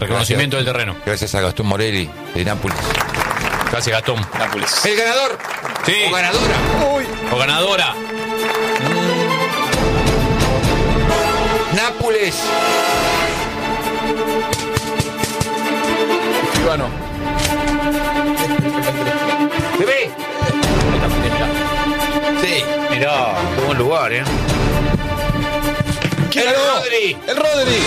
Reconocimiento del terreno. Gracias a Gastón Morelli, de Nápoles. Gracias, Gastón. Nápoles. El ganador. Sí. O ganadora. O ganadora. Nápoles. Escribano. Bebé. Sí. Mirá, qué buen lugar, El Rodri. El Rodri.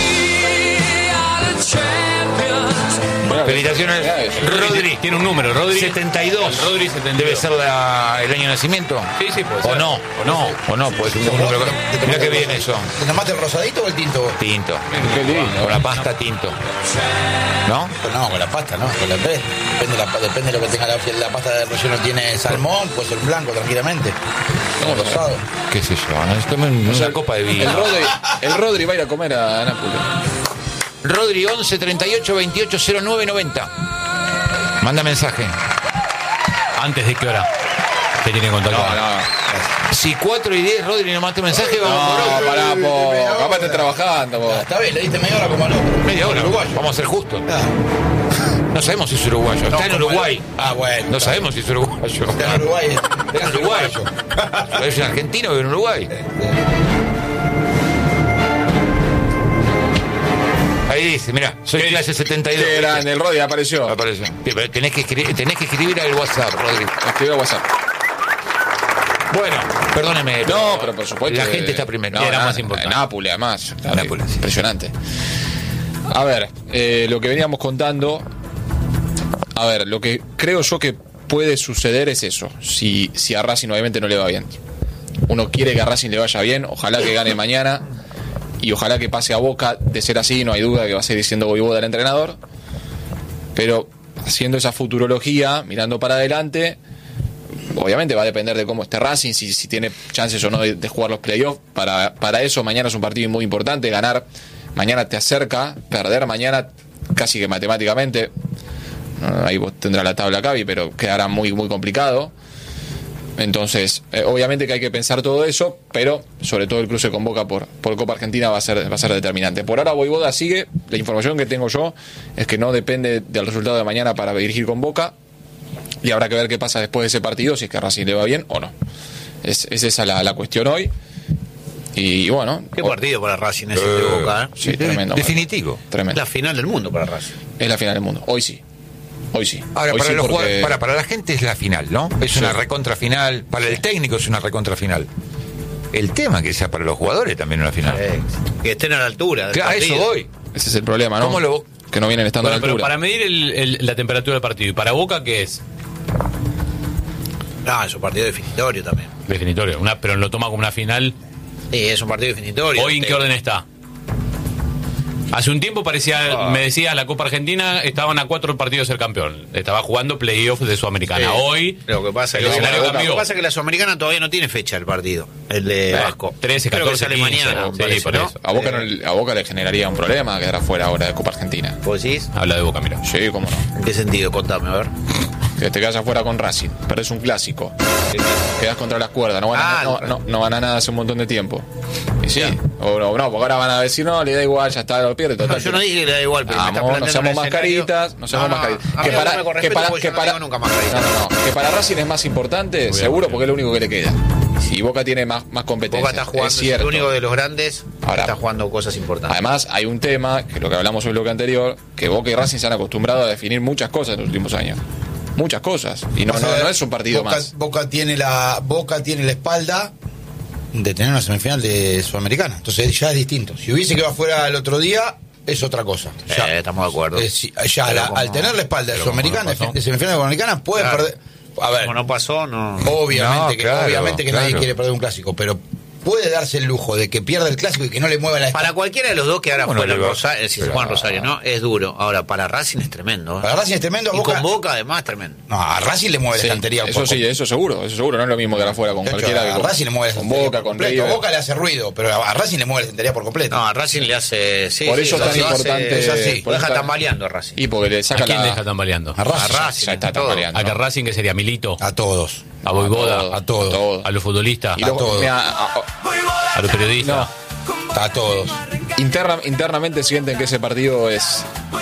Felicitaciones. Rodri. Tiene un número, Rodri. 72. El Rodri 72. Debe ser el año de nacimiento. Sí, puede ser. O no. Puede ser un número. Mira qué bien eso. ¿Te tomaste el rosadito o el tinto? Tinto. Qué lindo. Con la pasta tinto. ¿No? Pues no, con la pasta, ¿no? Con la pez. Depende de lo que tenga la pasta de relleno. Tiene salmón, puede ser un blanco tranquilamente. No, rosado. Qué sé yo. ¿No? Tomen una copa de vino. El Rodri va a ir a comer a Nápoles. Rodri 11 38 28 09 90. Manda mensaje. ¿Antes de qué hora? ¿Qué tiene contacto? No. Si 4 y 10 Rodri no manda mensaje, vamos por No, otro. pará, po. Capaz estás trabajando, po. Está bien, le diste media hora como al otro. Media hora. Uruguayo. Vamos a ser justos. Ah, No sabemos si es uruguayo. Está en como Uruguay. el- Ah, bueno. No sabemos si es uruguayo. Está en Uruguay. Está en Uruguay. Es un argentino que vive en Uruguay. Ahí dice, mira, soy clase 72. Qué grande, el Rodri apareció. Apareció. Pero tenés que escribir al WhatsApp, Rodri. Escribió a WhatsApp. Bueno, perdóneme. No, pero por supuesto. La gente está primero. Era nada, más importante. Nápoles, además. Nápoles, sí. Impresionante. A ver, lo que veníamos contando. A ver, lo que creo yo que puede suceder es eso. Si a Racing obviamente no le va bien. Uno quiere que a Racing le vaya bien. Ojalá que gane mañana. Y ojalá que pase a Boca. De ser así, no hay duda que va a seguir siendo Voivoda el entrenador. Pero haciendo esa futurología, mirando para adelante, obviamente va a depender de cómo esté Racing, si tiene chances o no de jugar los playoffs. Para eso mañana es un partido muy importante. Ganar mañana te acerca, perder mañana casi que matemáticamente. Ahí vos tendrás la tabla Cavi, pero quedará muy, muy complicado. Entonces, obviamente que hay que pensar todo eso, pero sobre todo el cruce con Boca por Copa Argentina va a ser determinante. Por ahora Voivoda sigue. La información que tengo yo es que no depende del resultado de mañana para dirigir con Boca, y habrá que ver qué pasa después de ese partido, si es que a Racing le va bien o no. Es esa la cuestión hoy. Y bueno, Qué partido para Racing ese de Boca, ¿eh? sí, tremendo. Definitivo. Tremendo. La final del mundo para Racing. Es la final del mundo. Hoy sí. Ahora, Hoy para sí, los porque- jugadores, para la gente es la final, ¿no? Es Sí. una recontra final. Para el técnico es una recontra final. El tema que sea para los jugadores también una final. Que estén a la altura. del Claro, a eso partido. voy. Ese es el problema, ¿no? ¿Cómo que no vienen estando Bueno, a la pero altura. para medir la temperatura del partido. ¿Y para Boca qué es? No, es un partido definitorio también. Definitorio. Pero lo toma como una final. Sí, es un partido definitorio. ¿Hoy en qué orden está? Hace un tiempo me decía, la Copa Argentina estaban a 4 partidos de ser campeón. Estaba jugando playoff de Sudamericana. Sí. Hoy Lo que pasa es el que escenario cambió. Lo que pasa es que la Sudamericana todavía no tiene fecha el partido. El de Vasco. 13, Creo 14, que sale 15, mañana. sí, parece, por ¿no? eso. A Boca le generaría un problema quedar afuera ahora de Copa Argentina. ¿Vos decís? Habla de Boca, mira. Sí, cómo no. ¿En qué sentido? Contame, a ver. Que te quedas afuera con Racing, perdés un clásico, quedás contra las cuerdas, no ganas nada hace un montón de tiempo. Y sí, o no, porque ahora van a decir, no, le da igual, ya está, lo pierde. No, Total, yo no dije que le da igual, pero me estás Vamos, no planteando seamos un escenario. mascaritas, no seamos mascaritas. A mí no me corresponde porque yo no digo nunca mascaritas. Que para Racing es más importante, seguro, porque es lo único que le queda. Y Boca tiene más competencia. Boca está jugando, es es cierto. el único de los grandes Ahora, está jugando cosas importantes. Además, hay un tema, que lo que hablamos en el bloque anterior, que Boca y Racing se han acostumbrado a definir muchas cosas en los últimos años. Muchas cosas. Y no es un partido más. Boca tiene la espalda de tener una semifinal de Sudamericana. Entonces ya es distinto. Si hubiese quedado fuera el otro día, es otra cosa. Ya, estamos de acuerdo. Al tener la espalda de Sudamericana, de semifinal de Sudamericana, puede perder. A ver. Como no pasó, no. Obviamente que nadie quiere perder un clásico, pero puede darse el lujo de que pierda el clásico y que no le mueva la espalda. Para cualquiera de los dos que ahora fuera Rosario, si Juan Rosario, ¿no? Es duro. Ahora, para Racing es tremendo. Para Racing es tremendo. Y con Boca, además, es tremendo. No, a Racing le mueve la estantería un eso poco. Sí, eso seguro. No es lo mismo que ahora fuera con cualquiera. A Racing le mueve la con estantería Boca, por con completo. River. Boca le hace ruido, pero a Racing le mueve la estantería por completo. No, a Racing le hace. Sí, por eso es tan importante. Lo deja por esta- tambaleando a Racing. Y porque le saca ¿A quién la. deja tambaleando? A Racing. Ya está tambaleando. ¿A que Racing que sería? ¿Milito? A todos. ¿A Voivoda? A todos. ¿A los futbolistas? Y luego, todos. ¿A los periodistas? A todos. Internamente sienten que ese partido es